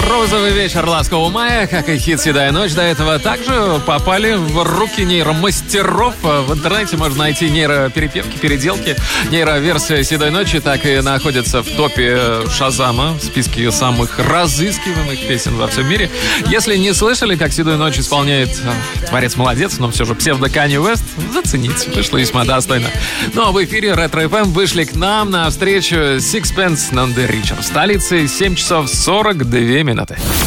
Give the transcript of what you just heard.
Розовый вечер ласкового мая, как и хит «Седая ночь» до этого, также попали в руки нейромастеров. В интернете можно найти нейроперепевки, переделки. Нейроверсия «Седой ночи» так и находится в топе Шазама, в списке самых разыскиваемых песен во всем мире. Если не слышали, как «Седую ночь» исполняет творец молодец, но все же псевдо Канье Уэст, зацените, вышло весьма достойно. Ну а в эфире Ретро ФМ вышли к нам на встречу Sixpence None the Richer в столице 7 часов 42 минуты.